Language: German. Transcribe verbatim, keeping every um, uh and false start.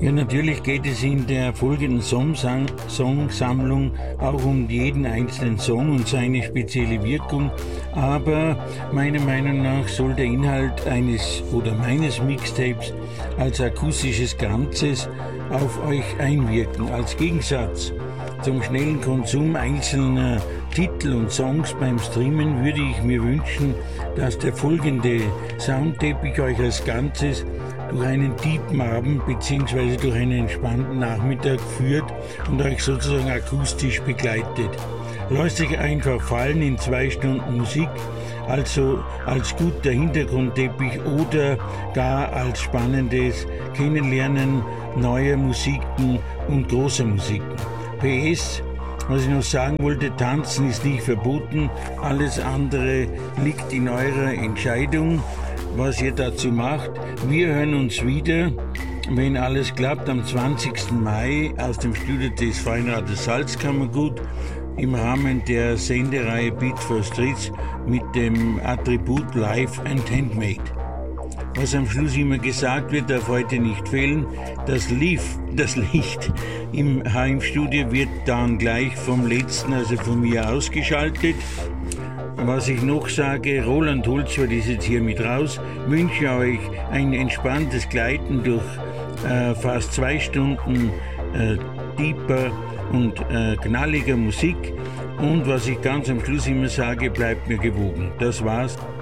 Ja, natürlich geht es in der folgenden Song-Sang- Songsammlung auch um jeden einzelnen Song und seine spezielle Wirkung, aber meiner Meinung nach soll der Inhalt eines oder meines Mixtapes als akustisches Ganzes auf euch einwirken. Als Gegensatz zum schnellen Konsum einzelner Titel und Songs beim Streamen würde ich mir wünschen, dass der folgende Soundteppich euch als Ganzes durch einen tiefen Abend bzw. durch einen entspannten Nachmittag führt und euch sozusagen akustisch begleitet. Lasst euch einfach fallen in zwei Stunden Musik, also als guter Hintergrundteppich oder gar als spannendes Kennenlernen neuer Musiken und großer Musiken. P S, was ich noch sagen wollte, tanzen ist nicht verboten, alles andere liegt in eurer Entscheidung, was ihr dazu macht. Wir hören uns wieder, wenn alles klappt, am zwanzigsten Mai aus dem Studio des Feinrades Salzkammergut im Rahmen der Sendereihe Beat for Streets mit dem Attribut Live and Handmade. Was am Schluss immer gesagt wird, darf heute nicht fehlen. Das, Lief, das Licht im H M-Studio wird dann gleich vom letzten, also von mir, ausgeschaltet. Was ich noch sage, Roland Holzwart ist jetzt hier mit raus, wünsche euch ein entspanntes Gleiten durch äh, fast zwei Stunden äh, deeper und äh, knalliger Musik. Und was ich ganz am Schluss immer sage, bleibt mir gewogen. Das war's.